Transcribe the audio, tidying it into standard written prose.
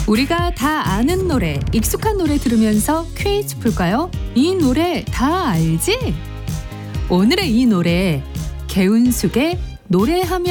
우리가 다 아는 노래, 익숙한 노래 들으면서 퀴즈 풀까요? 이 노래 다 알지? 오늘의 이 노래, 개운숙의 노래하면